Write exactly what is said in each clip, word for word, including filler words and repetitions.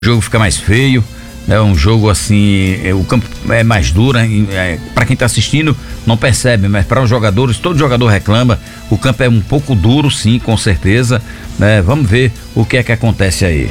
o jogo fica mais feio, é um jogo assim, é, o campo é mais duro, é, para quem tá assistindo não percebe, mas para os jogadores, todo jogador reclama, o campo é um pouco duro, sim, com certeza, né? Vamos ver o que é que acontece aí.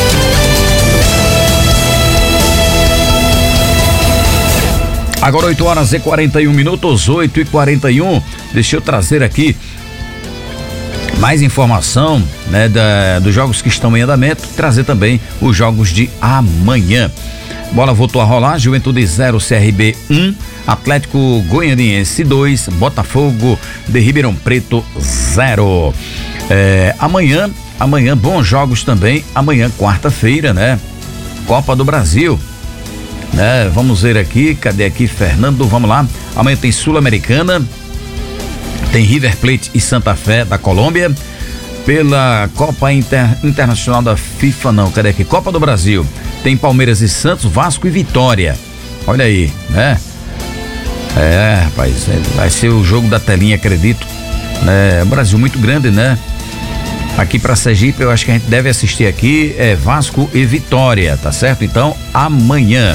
Agora oito horas e quarenta e um minutos, oito e quarenta e um. Deixa eu trazer aqui mais informação, né, da, dos jogos que estão em andamento, trazer também os jogos de amanhã. Bola voltou a rolar, Juventude zero, C R B um, Atlético Goianiense dois, Botafogo de Ribeirão Preto zero. É, amanhã, amanhã bons jogos também, amanhã quarta-feira, né? Copa do Brasil, né? Vamos ver aqui, cadê aqui Fernando, vamos lá, amanhã tem Sul-Americana, tem River Plate e Santa Fé da Colômbia, pela Copa Inter, Internacional da FIFA não, cadê aqui? Copa do Brasil, tem Palmeiras e Santos, Vasco e Vitória, olha aí, né? É, rapaz, vai ser o jogo da telinha, acredito, né? Brasil muito grande, né? Aqui pra Sergipe, eu acho que a gente deve assistir aqui, é Vasco e Vitória, tá certo? Então, amanhã.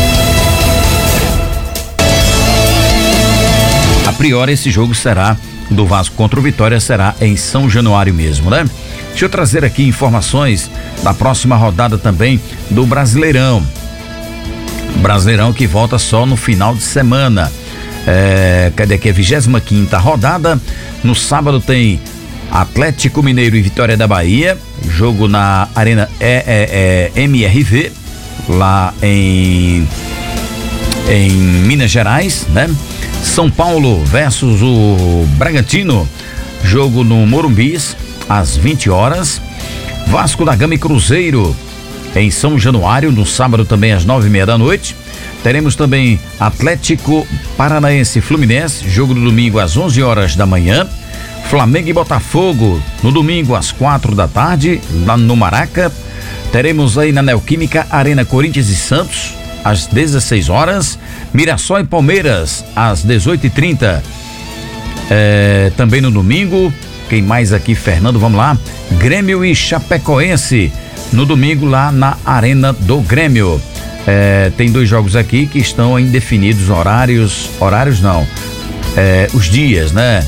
A priori, esse jogo será do Vasco contra o Vitória, será em São Januário mesmo, né? Deixa eu trazer aqui informações da próxima rodada também do Brasileirão. Brasileirão que volta só no final de semana. É, cadê aqui? A vigésima quinta rodada. No sábado tem Atlético Mineiro e Vitória da Bahia. Jogo na Arena é, é, é, M R V, lá em, em Minas Gerais, né? São Paulo versus o Bragantino, jogo no Morumbis, às vinte horas. Vasco da Gama e Cruzeiro, em São Januário, no sábado também às nove e meia da noite. Teremos também Atlético Paranaense Fluminense, jogo no domingo às onze horas da manhã. Flamengo e Botafogo, no domingo às quatro da tarde, lá no Maraca. Teremos aí na Neoquímica Arena Corinthians e Santos, às dezesseis horas. Mirassol e Palmeiras, às dezoito e trinta. É, também no domingo, quem mais aqui, Fernando, vamos lá. Grêmio e Chapecoense, no domingo lá na Arena do Grêmio. É, tem dois jogos aqui que estão indefinidos, horários, horários não, é, os dias, né?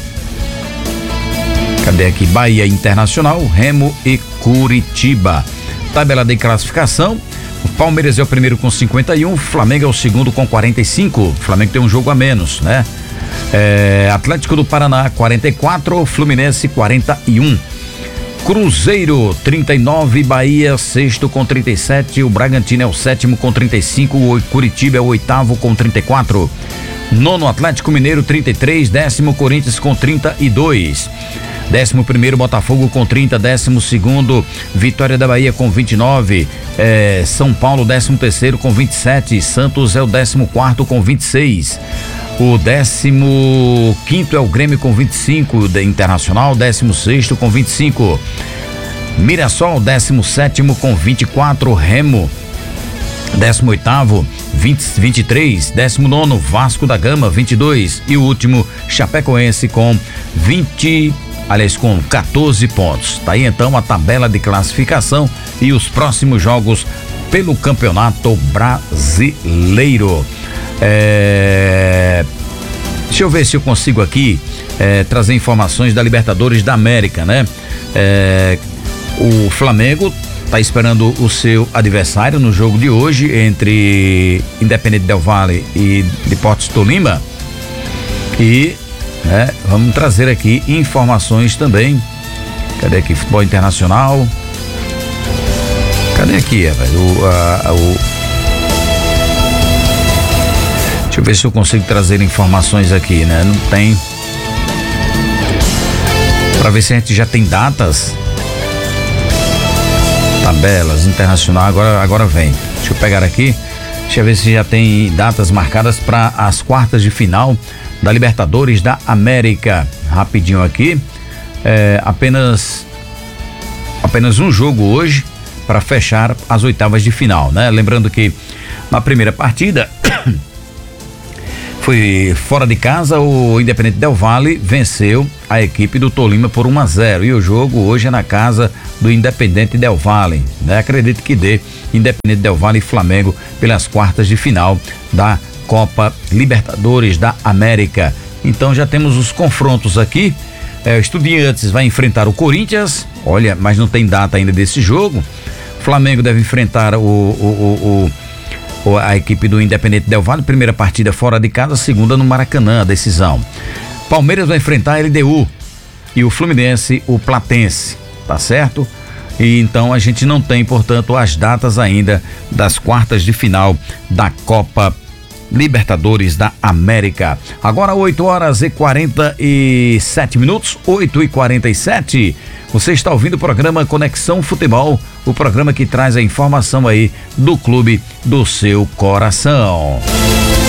Cadê aqui? Bahia Internacional, Remo e Curitiba. Tabela de classificação: o Palmeiras é o primeiro com cinquenta e um, Flamengo é o segundo com quarenta e cinco. O Flamengo tem um jogo a menos, né? É, Atlético do Paraná quarenta e quatro, Fluminense quarenta e um. Cruzeiro trinta e nove, Bahia sexto com trinta e sete, o Bragantino é o sétimo com trinta e cinco, o Curitiba é o oitavo com trinta e quatro. Nono Atlético Mineiro trinta e três, décimo Corinthians com trinta e dois. Décimo primeiro Botafogo com trinta, décimo segundo Vitória da Bahia com vinte e nove, é, São Paulo décimo terceiro com vinte e sete, Santos é o décimo quarto com vinte e seis, o décimo quinto é o Grêmio com vinte e cinco, de Internacional décimo sexto com vinte e cinco, Mirassol décimo sétimo com vinte e quatro, Remo décimo oitavo, vinte, vinte e três, décimo nono Vasco da Gama vinte e dois e o último Chapecoense com vinte, aliás, com quatorze pontos. Tá aí então a tabela de classificação e os próximos jogos pelo Campeonato Brasileiro. É... Deixa eu ver se eu consigo aqui é, trazer informações da Libertadores da América, né? É... O Flamengo tá esperando o seu adversário no jogo de hoje entre Independente Del Valle e Deportes Tolima. E né, vamos trazer aqui informações também. Cadê aqui? Futebol Internacional. Cadê aqui, rapaz? O, a, o... Deixa eu ver se eu consigo trazer informações aqui, né? Não tem. Para ver se a gente já tem datas. Tabelas internacional, agora, agora vem. Deixa eu pegar aqui. Deixa eu ver se já tem datas marcadas para as quartas de final da Libertadores da América. Rapidinho aqui. É, apenas apenas um jogo hoje para fechar as oitavas de final, né? Lembrando que na primeira partida Foi fora de casa, o Independente Del Valle venceu a equipe do Tolima por um a zero. E o jogo hoje é na casa do Independente Del Valle, né? Acredito que dê Independente Del Valle e Flamengo pelas quartas de final da Copa Libertadores da América. Então já temos os confrontos aqui. É, o Estudiantes vai enfrentar o Corinthians, olha, mas não tem data ainda desse jogo. Flamengo deve enfrentar o, o, o, o a equipe do Independente Del Valle, primeira partida fora de casa, segunda no Maracanã, a decisão. Palmeiras vai enfrentar a L D U e o Fluminense o Platense, tá certo? E então a gente não tem, portanto, as datas ainda das quartas de final da Copa Libertadores da América. Agora oito horas e quarenta e sete minutos, oito e quarenta e sete. Você está ouvindo o programa Conexão Futebol, o programa que traz a informação aí do clube do seu coração.